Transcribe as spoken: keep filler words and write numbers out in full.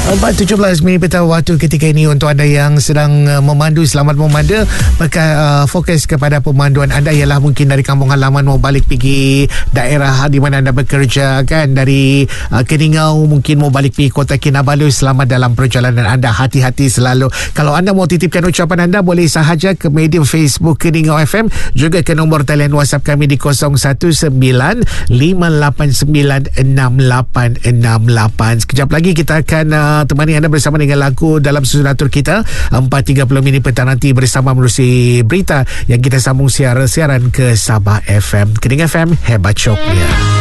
empat tujuh belas minit petang waktu ketika ini untuk anda yang sedang uh, memandu, selamat memanda. Maka uh, fokus kepada pemanduan anda ialah mungkin dari kampung halaman mau balik pergi daerah di mana anda bekerja kan, dari uh, Keningau mungkin mau balik pergi Kota Kinabalu. Selamat dalam perjalanan anda, hati-hati selalu. Kalau anda mau titipkan ucapan anda, boleh sahaja ke media Facebook Keningau F M, juga ke nombor talian WhatsApp kami di kosong satu sembilan lima lapan sembilan enam lapan enam lapan. Sekejap lagi kita akan uh, temani anda bersama dengan lagu dalam susunan atur kita. Empat tiga puluh minit petang nanti bersama menerusi berita yang kita sambung siar, siaran ke Sabah F M. Kening F M, hebat syoknya.